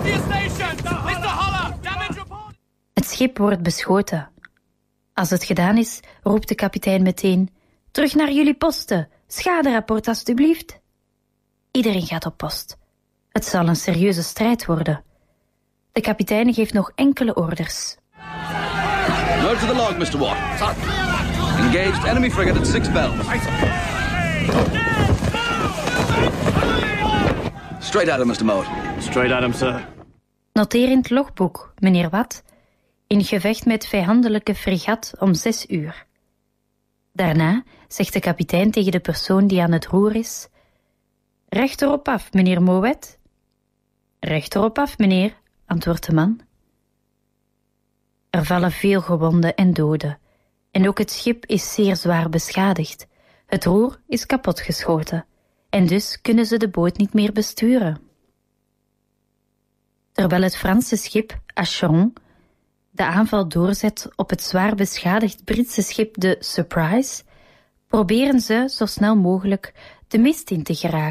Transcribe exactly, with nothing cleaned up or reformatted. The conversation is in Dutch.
Het schip wordt beschoten. Als het gedaan is, roept de kapitein meteen: terug naar jullie posten, schaderapport alstublieft. Iedereen gaat op post. Het zal een serieuze strijd worden. De kapitein geeft nog enkele orders. Note to the log, mister Watt. Engaged enemy frigate at six bells. Straight at him, mister Moat. Straight at him, sir. Noteer in het logboek, meneer Watt, in gevecht met vijandelijke fregat om zes uur. Daarna zegt de kapitein tegen de persoon die aan het roer is: rechterop af, meneer Moet. Rechterop af, meneer, antwoordt de man. Er vallen veel gewonden en doden, en ook het schip is zeer zwaar beschadigd. Het roer is kapotgeschoten, en dus kunnen ze de boot niet meer besturen. Terwijl het Franse schip Acheron de aanval doorzet op het zwaar beschadigd Britse schip de Surprise, proberen ze zo snel mogelijk de mist in te geraken.